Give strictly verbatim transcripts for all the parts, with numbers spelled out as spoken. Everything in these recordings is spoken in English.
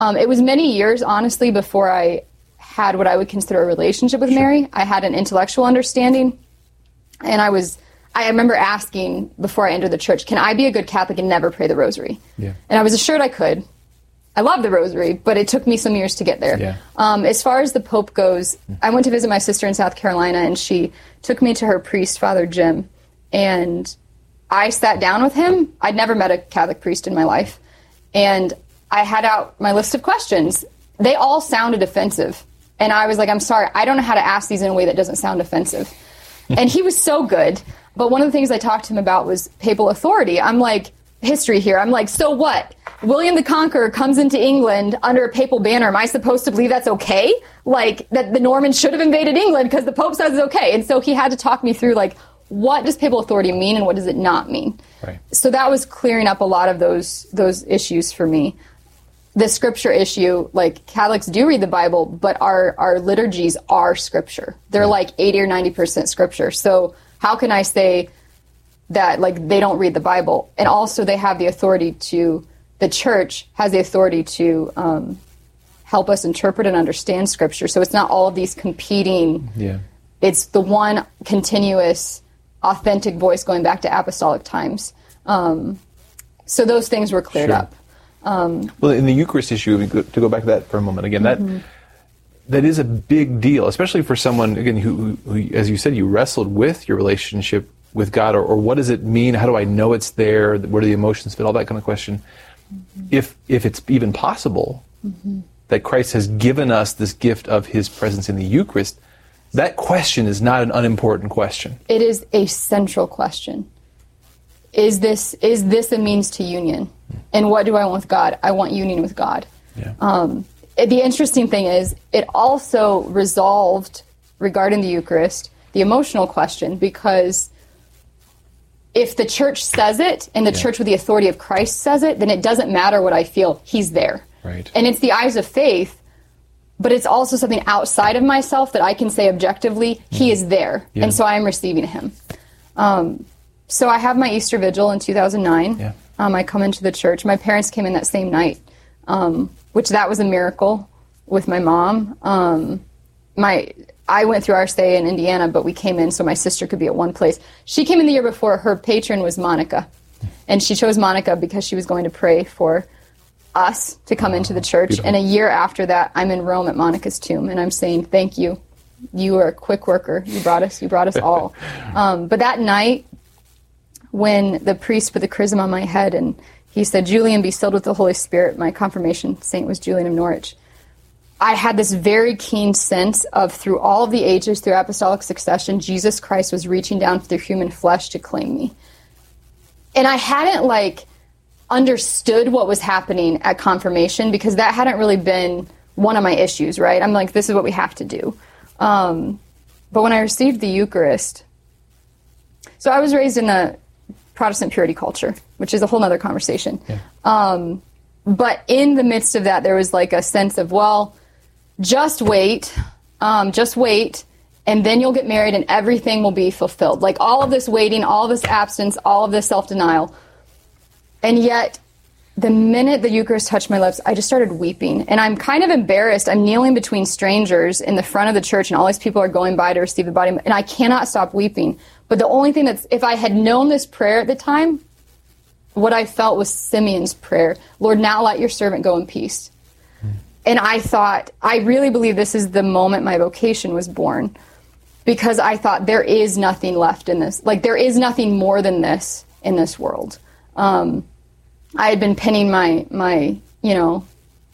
Um, it was many years, honestly, before I had what I would consider a relationship with sure. Mary. I had an intellectual understanding, and I was, I remember asking before I entered the church, can I be a good Catholic and never pray the rosary? Yeah. And I was assured I could. I love the rosary, but it took me some years to get there. Yeah. Um, as far as the Pope goes, I went to visit my sister in South Carolina, and she took me to her priest, Father Jim, and I sat down with him. I'd never met a Catholic priest in my life, and I had out my list of questions. They all sounded offensive, and I was like, I'm sorry, I don't know how to ask these in a way that doesn't sound offensive. And he was so good, but one of the things I talked to him about was papal authority. I'm like, history here. I'm like, so what? William the Conqueror comes into England under a papal banner. Am I supposed to believe that's okay? Like, that the Normans should have invaded England because the Pope says it's okay. And so he had to talk me through, like, what does papal authority mean and what does it not mean? Right. So that was clearing up a lot of those those issues for me. The scripture issue, like, Catholics do read the Bible, but our, our liturgies are scripture. They're yeah. like eighty or ninety percent scripture. So how can I say that, like, they don't read the Bible? And also they have the authority to, the church has the authority to um, help us interpret and understand scripture. So it's not all of these competing, yeah. it's the one continuous, authentic voice going back to apostolic times. Um, so those things were cleared sure. up. Um, well, in the Eucharist issue, to go back to that for a moment again, mm-hmm. that that is a big deal, especially for someone, again, who, who, as you said, you wrestled with your relationship with God, or, or what does it mean? How do I know it's there? Where do the emotions fit? All that kind of question. Mm-hmm. If if it's even possible mm-hmm. that Christ has given us this gift of his presence in the Eucharist, that question is not an unimportant question. It is a central question. Is this is this a means to union? And what do I want with God? I want union with God. Yeah. Um, it, the interesting thing is, it also resolved, regarding the Eucharist, the emotional question, because if the church says it, and the yeah. church with the authority of Christ says it, then it doesn't matter what I feel. He's there. Right. And it's the eyes of faith, but it's also something outside of myself that I can say objectively, mm-hmm. he is there. Yeah. And so I am receiving him. Um, so I have my Easter Vigil in two thousand nine. Yeah. Um, I come into the church. My parents came in that same night, um, which that was a miracle with my mom. Um, my I went through our stay in Indiana, but we came in so my sister could be at one place. She came in the year before. Her patron was Monica, and she chose Monica because she was going to pray for us to come oh, into the church. Beautiful. And a year after that, I'm in Rome at Monica's tomb, and I'm saying, thank you. You are a quick worker. You brought us, you brought us all. Um, but that night, when the priest put the chrism on my head and he said, Julian, be filled with the Holy Spirit, my confirmation saint was Julian of Norwich, I had this very keen sense of, through all of the ages, through apostolic succession, Jesus Christ was reaching down through human flesh to claim me. And I hadn't, like, understood what was happening at confirmation, because that hadn't really been one of my issues, right? I'm like, this is what we have to do. Um, but when I received the Eucharist, so I was raised in a Protestant purity culture, which is a whole other conversation. Yeah. Um, but in the midst of that, there was like a sense of, well, just wait, um, just wait, and then you'll get married and everything will be fulfilled. Like, all of this waiting, all of this abstinence, all of this self-denial. And yet, the minute the Eucharist touched my lips, I just started weeping. And I'm kind of embarrassed. I'm kneeling between strangers in the front of the church, and all these people are going by to receive the body, and I cannot stop weeping. But the only thing that's, if I had known this prayer at the time, what I felt was Simeon's prayer. Lord, now let your servant go in peace. Mm. And I thought, I really believe this is the moment my vocation was born, because I thought there is nothing left in this. Like, there is nothing more than this in this world. Um, I had been pinning my, my, you know,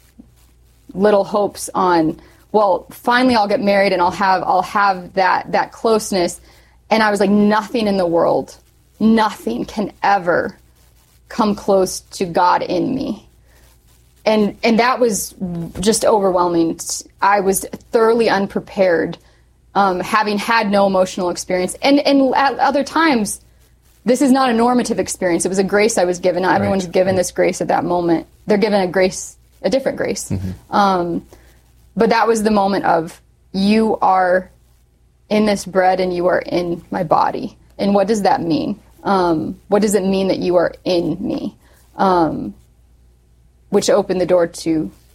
little hopes on, well, finally I'll get married and I'll have, I'll have that, that closeness. And I was like, nothing in the world, nothing can ever come close to God in me. And and that was just overwhelming. I was thoroughly unprepared, um, having had no emotional experience. And, and at other times, this is not a normative experience. It was a grace I was given. Not everyone's right. given this grace at that moment. They're given a grace, a different grace. Mm-hmm. Um, but that was the moment of, you are in this bread and you are in my body. And what does that mean? Um, what does it mean that you are in me? Um, which opened the door to